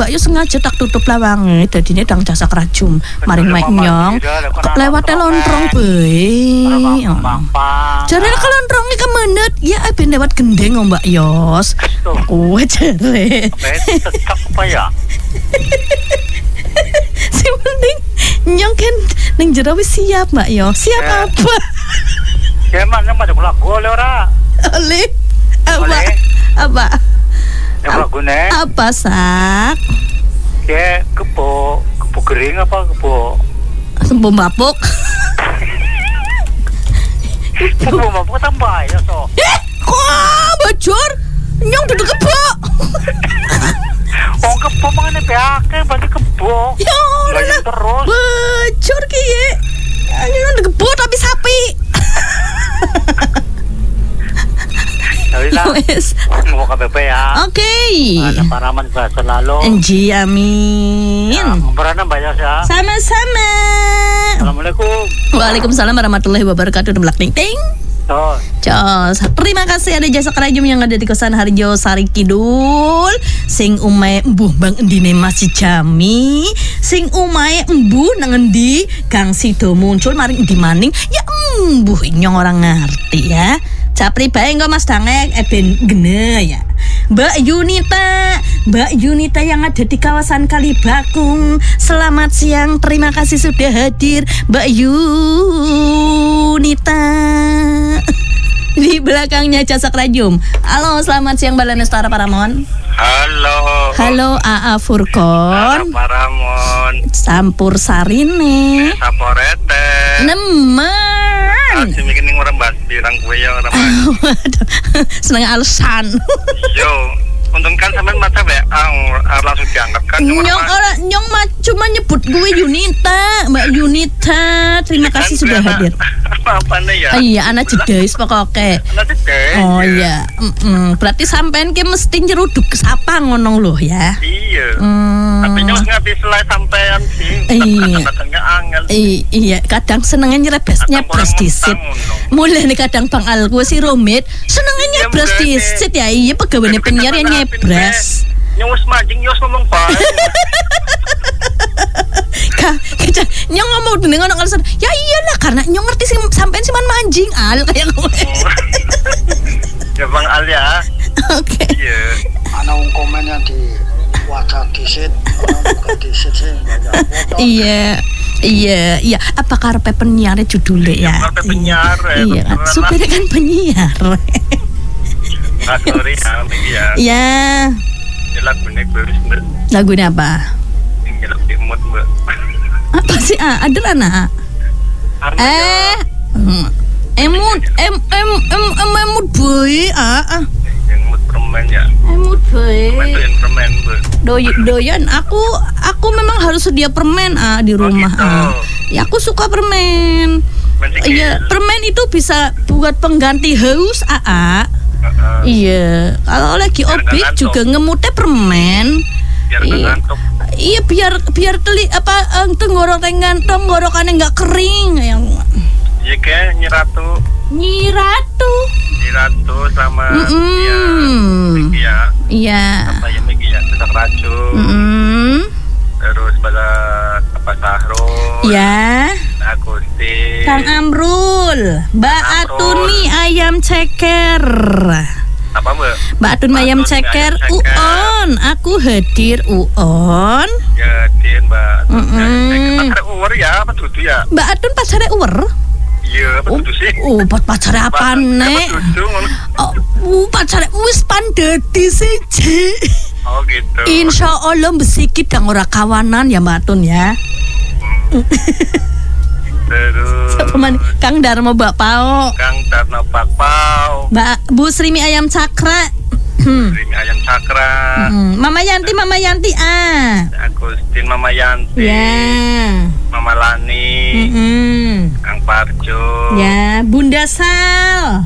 Mbak Yo sengaja tak tutup lawange dadine dang jasa krajum maring mek nyong lewat lontrong bae. Jare kelontrong iki kemenet ya ben lewat gendeng Mbak Yos. Kowe jare. Tetap apa ya? Sing penting nyong kan ning jero wis siap Mbak Yo. Siap apa? Gimana macam lagu oleh ora? Oleh. Apa? Lagune? Apa sak? Kayak kebo kering apa kebo? Sembo mabuk. Sembo mabuk tambah ya so. Kok bocor? Nyong duduk kebo. Oh kebo mangane beake berarti kebo. Ya ora terus. Bocor ki ye. Nyong kebo tapi sapi. Wes, mau KBP ya. Oke. Ada paraman bahasa lalu. Enji amin. Berana banyak ya. Sama-sama. Assalamualaikum. Waalaikumsalam warahmatullahi wabarakatuh. Demlak ting ting. Jos. Terima kasih ada jasa kerajum yang ada di kosan Harjo Sari Kidul. Sing umae embuh bang endine masih jami. Sing umae embuh nang endi Kang Sido muncul maring endi maning. Ya embuh nyong orang ngerti ya. Capri bae engko Mas Dangek ben gene ya. Mbak Yunita yang ada di kawasan Kalibakung. Selamat siang, terima kasih sudah hadir Mbak Yunita. Di belakangnya jasa kerajum. Halo, selamat siang Mbak Lenestara Paramon. Halo AA Furkon. Paramon. Sampur Sarine. Saporete. Nemen. Asih mikir ning orang pirang kowe ya ora. Seneng alasan. Yo, untung kan sampean mata langsung diangkat kan. Nyong cuma nyebut gue Yunita, Mbak Yunita. Terima kasih sudah hadir. Apa nih ya? Iya, anak jedais pokoknya. Anak jedais. Oh iya. Berarti sampean ki mesti nyeruduk sapa ngono lho ya. Iya. Tapi nyong ngerti selai sampean sih. Iya. Kadang-kadang angel. Iya, kadang senengnya nyebres disit. Mulai nih kadang Bang Al gue si Romit senengnya nyebres disit ya. Iya pegawainya penyiar yang nyebres. Nyong wis mancing yo ngomong bae. Nyong ngomong dengan orang alasan ya iyalah karena nyong ngerti sih sampean sih manjing Al kayak gue. Ya Bang Al ya. Oke. Iya. Ana komennya di WhatsApp disit, disit sih. Iya. Apa karpe penyiar judulnya ya? Karpe penyiar. Iya kan. Supaya kan penyiar. Sorry ya. Iya. Lagunya bagus Mbak. Lagunya apa? Ngelak timut Mbak. Apa sih ada anak? Emut boy yang mood permen ya. Emut boy. Doyan permen Mbak. Doyan aku memang harus sedia permen di rumah. Ya aku suka permen. Iya, permen itu bisa buat pengganti haus Iya, kalau lagi obik juga ngemutnya permen. Iya biar tenggorokannya nggak kering yang. Iya kayak Nyiratu sama ya. Iya. Apa ya Megi ya Jasa Kerajum. Terus pada apa Sahrul. Ya. Agustin. Kang Amrul, Mbak Atuni ayam ceker. Apa Mbak Atun ayam ceker. Uon, aku hadir Uon. Ya hadir Mbak. Pacar uwer ya, apa dudu ya? Mbak Atun pacarnya uwer? Iya, apa dudu sih? Pacarnya apa nek? Pacarnya wis pandadi siji. Oh gitu. Insya Allah besikit dan ora kawanan ya Mbak Atun ya. Terus Kang Darmo Bakpao. Mbak Bu Srimi Ayam Cakra. Srimi Ayam Cakra. Mama Yanti Agustin Mama Yanti. Ya. Mama Lani. Kang Parjo. Ya, Bunda Sal.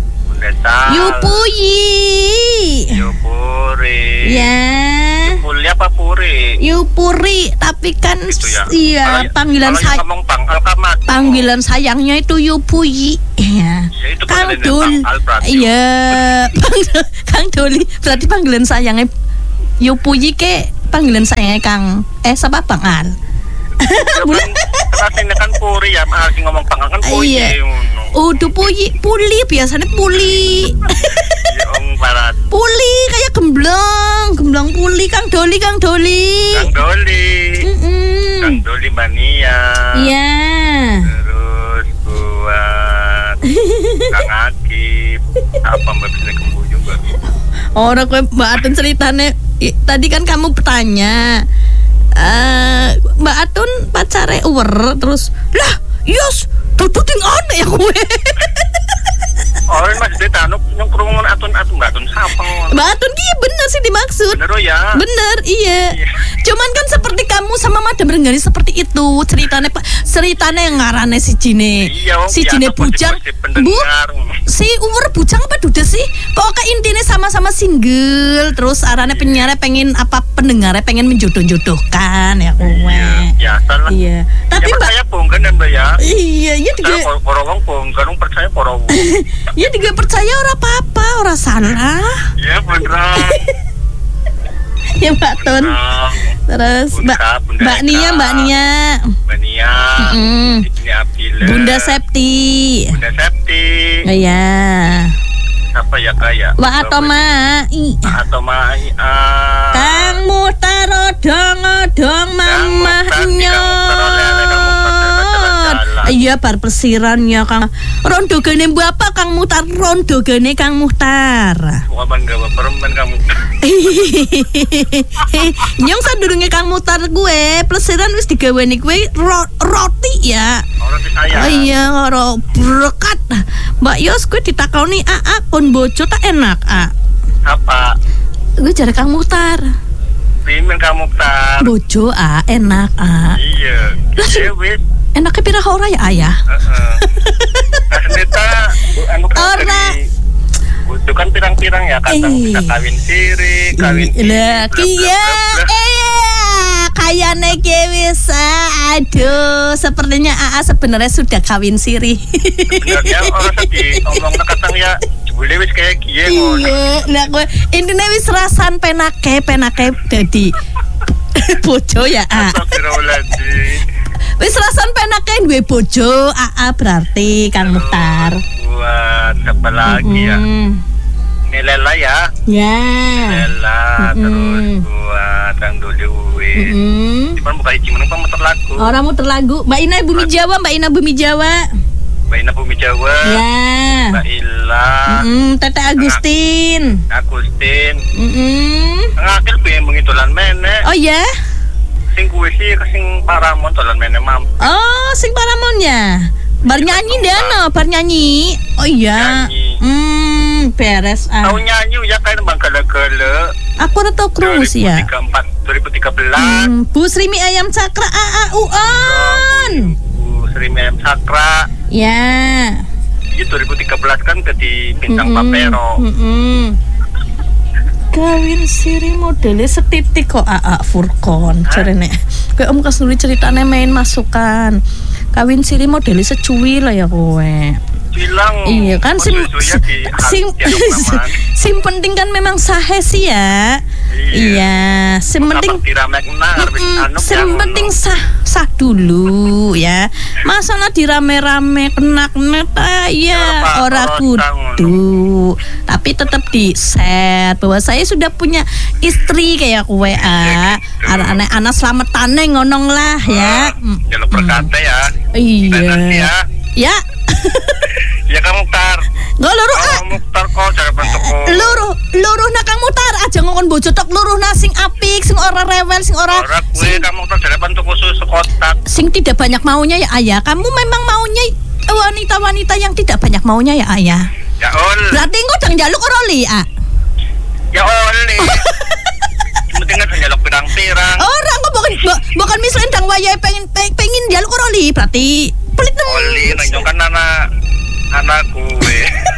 Yupuri. Ya. Yupuri apa Puri? Yupuri, tapi kan gitu ya? Iya, panggilan saya. Panggilan sayangnya itu Yupui. Iya. Ya, itu Kang Dul. Iya. Kang Doli, berarti panggilan sayangnya Yupui ke panggilan saya Kang. Siapa Bang Al? Bulan rasanya kan puri ya, lagi ngomong pangan kan puri. Iya. Udah puli biasanya puli. Om barat. Puli kayak gemblang puli Kang Doli. Kang Doli mania. Iya. Terus buat Kang Akib. Apa Mbak bisa kembu juga? Orang Mbak Atun ceritanya tadi kan kamu bertanya. Mbak Atun pacare uwer terus lah yos tututin aneh ya gue. Orang masih ditanu nyongkrungan Atun Mbak Atun siapa? Mbak Atun iya bener sih dimaksud. Bener ya? Bener iya. Cuman kan seperti kamu sama Madam Renggani seperti itu ceritanya yang ngarane si Jine. Iya, si Jine bujang. Bu, si uwer bujang apa duda sih? Pokoknya intinya sama-sama single. Terus arane penyiarnya pendengarnya pengen menjodoh-jodohkan ya kowe. Iya, biasa lah. Iya. Tapi ya, Mbak percaya bongkan ya Mbak ya. Iya juga. Korowong bongkan percaya korowong. Ya juga percaya orang apa-apa, orang salah. Iya beneran. Ya Mbak Tun. Terus Mbak Nia. Bunda Septi. Iya. Apa ya kayak? Wa Atomai. Kang Muhtar odong mamahnya. Iya bar persirannya Kang. Rondo gene apa Kang Muhtar? Rondo gene Kang Muhtar. Bukan gawe perempuan kamu. Nyong sadurunge Kang Muhtar gue plesiran wis digaweni gue roti ya. Roti saya. Oh iya karo berkat. Mbak Yos gue ditakoni kon bojo tak enak Apa? Gue jare Kang Muhtar. Pimen Kang Muhtar. Bojo enak Iya. Iya wis. Enaknya pira ora ya ayah? Asnita ora. Itu kan pirang-pirang ya kadang bisa kawin siri, kawin lah iya kayane ge bisa. Aduh, sepertinya AA sebenarnya sudah kawin siri. Sebenarnya orang sedih ngomong kadang ya jebule wis kayak kiye ngono. Iya, nah gue intine wis rasan penake dadi bojo ya Astagfirullahaladzim. Wis rasan penake duwe bojo berarti Kang Muhtar. Buat apa lagi ya? Nelela ya. Ya. Nelela terus buat Kang Doli Uwe. Cuman bukan hiji meneng muter lagu. Orang muter lagu. Mbak Ina Bumi Jawa. Mbak Ina Bumi Jawa. Ya. Mbak Ila. Tete Agustin. Ngakil pengen mengitulan mene. Oh ya. Sing kuwi sih sing Paramon dolan mene mam. Oh, sing Paramonnya. Bar nyanyi Dano, bar nyanyi. Oh iya. Beres Tahu nyanyi ya kan Bang Gala-gala. Aku ora tau krungu sih ya. 2013. Bu Srimi Ayam Cakra Bu Srimi Ayam Cakra. Ya. Itu 2013 kan jadi bintang Papero. Kawin siri modelnya setitik kok Furkon jarene. Kayak Om Kasnuri ceritane main masukan. Kawin siri modelnya secuwi lah ya kowe. Bilang iya kan sing penting kan memang sahe sih ya. Iya, sing penting sah dulu ya. Masalah dirame-rame kena-kena ya ora kudu. Tapi tetap di set bahwa saya sudah punya istri kayak kowe anak slametane ngonong lah ya. Jaluk berkata ya. Iya. Ya. Ya Kang Muhtar. Go luruh Muhtar kok cara bentuk luruh na Kang Muhtar aja ngomong bojo tok luruh na sing apik sing ora rewel sing ora kuwi Kang Muhtar cara bentuk khusus kotak. Sing tidak banyak maunya ya ayah. Kamu memang maunya wanita-wanita yang tidak banyak maunya ya ayah. Ya ol. Berarti engko jang njaluk ora li Ya oli. Penting kan njaluk pirang-pirang. Ora engko bukan misalnya ndang wayahe pengen njaluk ora li berarti pelit temen. Oli nang kan anak gue.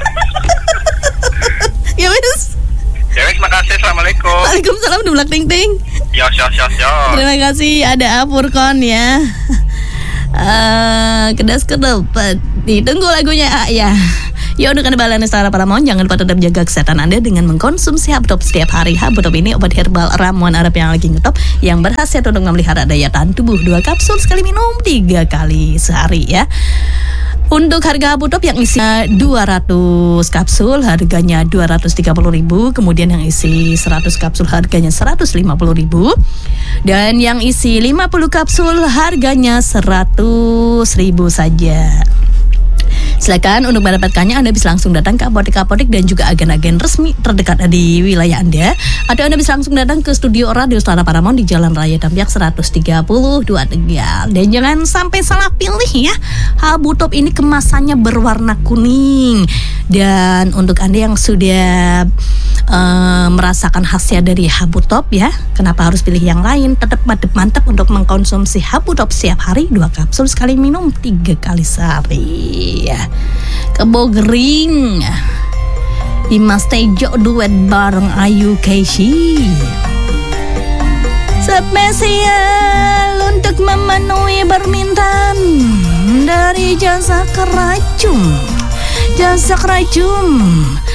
Ya wis. Ya wis makasih. Assalamualaikum. Waalaikumsalam dublak ting ting. Yo. Terima kasih ada Furkon ya. Kedas ke depan. Ditunggu lagunya ya. Ya untuk Anda balanya Setara Paramount, jangan lupa tetap jaga kesehatan Anda dengan mengkonsumsi Habutop setiap hari. Habutop ini obat herbal ramuan Arab yang lagi ngetop, yang berhasil untuk memelihara daya tahan tubuh. 2 kapsul sekali minum 3 kali sehari ya. Untuk harga Habutop yang isinya 200 kapsul harganya 230.000, kemudian yang isi 100 kapsul harganya 150.000, dan yang isi 50 kapsul harganya 100.000 saja. Silakan untuk mendapatkannya Anda bisa langsung datang ke apotek-apotek dan juga agen-agen resmi terdekat di wilayah Anda, atau Anda bisa langsung datang ke studio Radio Setara Paramount di Jalan Raya Dampiak 132 Tegal. Dan jangan sampai salah pilih ya, Habutop ini kemasannya berwarna kuning. Dan untuk Anda yang sudah merasakan khasiat dari Habutop ya, kenapa harus pilih yang lain? Tetap mantap untuk mengkonsumsi Habutop setiap hari, 2 kapsul sekali minum 3 kali sehari ya. Kebo Gering Dimas Tejo duet bareng Ayu Casey, spesial untuk memenuhi permintaan dari Jasa Kerajum.